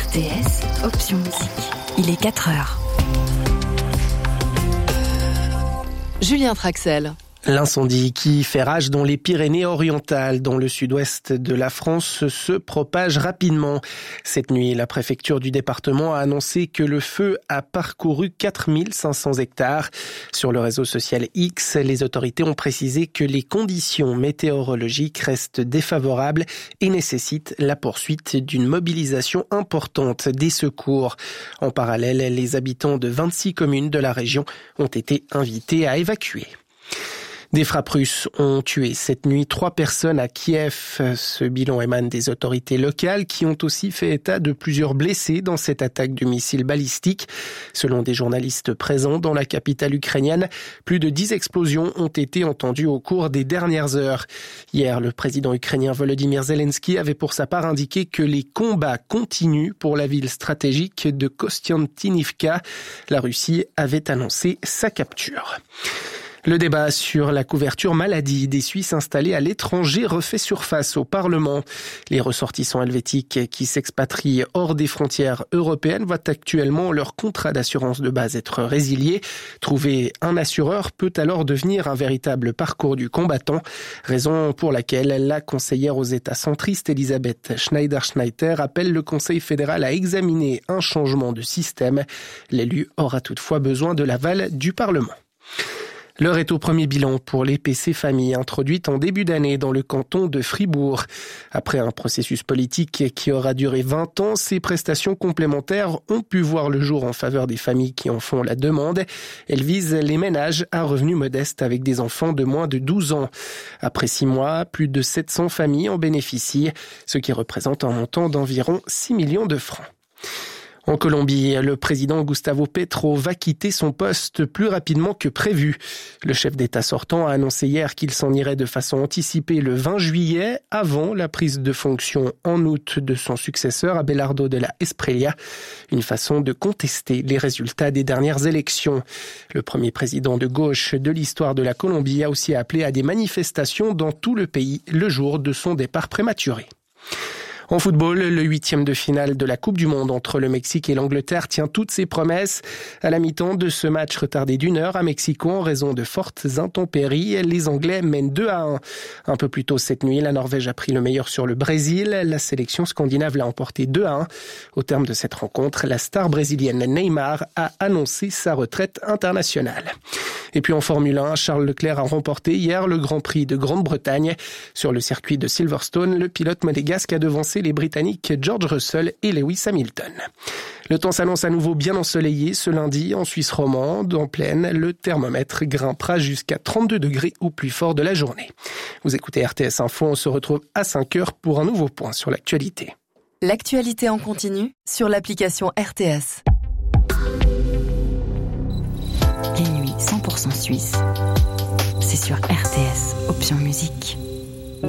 RTS, option musique. Il est 4h. Julien Traxel. L'incendie qui fait rage dans les Pyrénées-Orientales, dans le sud-ouest de la France, se propage rapidement. Cette nuit, la préfecture du département a annoncé que le feu a parcouru 4500 hectares. Sur le réseau social X, les autorités ont précisé que les conditions météorologiques restent défavorables et nécessitent la poursuite d'une mobilisation importante des secours. En parallèle, les habitants de 26 communes de la région ont été invités à évacuer. Des frappes russes ont tué cette nuit 3 personnes à Kiev. Ce bilan émane des autorités locales qui ont aussi fait état de plusieurs blessés dans cette attaque de missiles balistiques. Selon des journalistes présents dans la capitale ukrainienne, plus de 10 explosions ont été entendues au cours des dernières heures. Hier, le président ukrainien Volodymyr Zelensky avait pour sa part indiqué que les combats continuent pour la ville stratégique de Kostiantynivka. La Russie avait annoncé sa capture. Le débat sur la couverture maladie des Suisses installés à l'étranger refait surface au Parlement. Les ressortissants helvétiques qui s'expatrient hors des frontières européennes voient actuellement leur contrat d'assurance de base être résilié. Trouver un assureur peut alors devenir un véritable parcours du combattant, raison pour laquelle la conseillère aux États centristes Elisabeth Schneider-Schneider appelle le Conseil fédéral à examiner un changement de système. L'élu aura toutefois besoin de l'aval du Parlement. L'heure est au premier bilan pour les PC familles introduites en début d'année dans le canton de Fribourg. Après un processus politique qui aura duré 20 ans, ces prestations complémentaires ont pu voir le jour en faveur des familles qui en font la demande. Elles visent les ménages à revenus modestes avec des enfants de moins de 12 ans. Après 6 mois, plus de 700 familles en bénéficient, ce qui représente un montant d'environ 6 millions de francs. En Colombie, le président Gustavo Petro va quitter son poste plus rapidement que prévu. Le chef d'État sortant a annoncé hier qu'il s'en irait de façon anticipée le 20 juillet, avant la prise de fonction en août de son successeur, Abelardo de la Espriella. Une façon de contester les résultats des dernières élections. Le premier président de gauche de l'histoire de la Colombie a aussi appelé à des manifestations dans tout le pays le jour de son départ prématuré. En football, le 8e de finale de la Coupe du Monde entre le Mexique et l'Angleterre tient toutes ses promesses. À la mi-temps de ce match retardé d'1 heure à Mexico en raison de fortes intempéries, les Anglais mènent 2-1. Un peu plus tôt cette nuit, la Norvège a pris le meilleur sur le Brésil. La sélection scandinave l'a emporté 2-1. Au terme de cette rencontre, la star brésilienne Neymar a annoncé sa retraite internationale. Et puis en Formule 1, Charles Leclerc a remporté hier le Grand Prix de Grande-Bretagne. Sur le circuit de Silverstone, le pilote monégasque a devancé les Britanniques George Russell et Lewis Hamilton. Le temps s'annonce à nouveau bien ensoleillé ce lundi en Suisse romande. En plaine, le thermomètre grimpera jusqu'à 32 degrés au plus fort de la journée. Vous écoutez RTS Info, on se retrouve à 5h pour un nouveau point sur l'actualité. L'actualité en continu sur l'application RTS. Les nuits 100% suisses, c'est sur RTS, option musique.